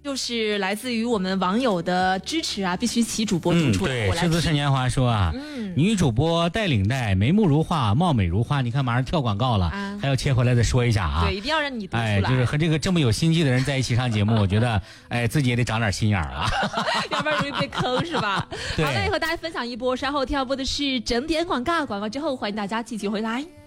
又是来自于我们网友的支持啊，必须请主播读出来。 对，狮子是年华说啊，女主播戴领带，眉目如画，貌美如花。你看马上跳广告了，还要切回来再说一下啊。 对，一定要让你读出来。 就是和这个这么有心机的人在一起上节目，我觉得自己也得长点心眼儿啊， 要不然容易被坑是吧？好，那也和大家分享一波，稍后跳播的是整点广告，广告之后欢迎大家继续回来。